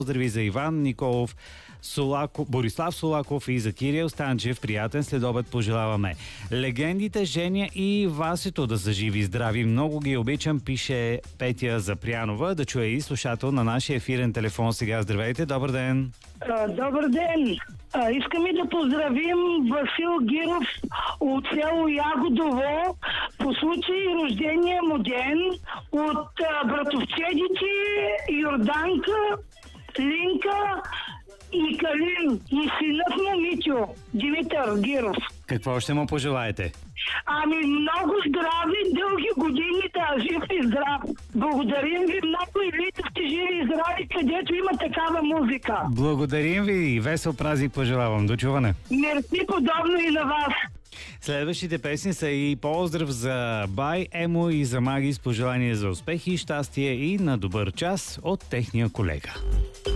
Поздрави за Иван Николов, Борислав Солаков и за Кирил Станчев. Приятен следобед пожелаваме. Легендите Женя и Васето да са живи и здрави. Много ги обичам, пише Петя Запрянова. Да чуе и слушател на нашия ефирен телефон сега. Здравейте, добър ден! Добър ден! Искаме да поздравим Васил Гиров от село Ягодово по случай рождения му ден от братовчедите Йорданка, Линка и Калин и синът му Митю, Димитър Гиров. Какво ще му пожелаете? Много здрави, дълги години, жив и здрав. Благодарим ви много и вие сте живи и здрави, където има такава музика. Благодарим ви и весел празник пожелавам. До чуване. Мерси, подобно и на вас. Следващите песни са и поздрав за Бай, Емо и за Маги с пожелание за успехи, щастие и на добър час от техния колега.